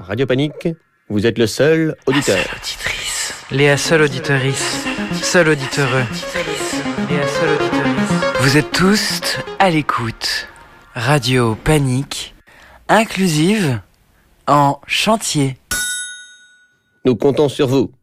Radio Panique, vous êtes le seul auditeur. La seule auditrice. Léa, seule auditorice. Seul auditoreux. Léa, seule auditorice. Vous êtes tous à l'écoute. Radio Panique, inclusive, en chantier. Nous comptons sur vous.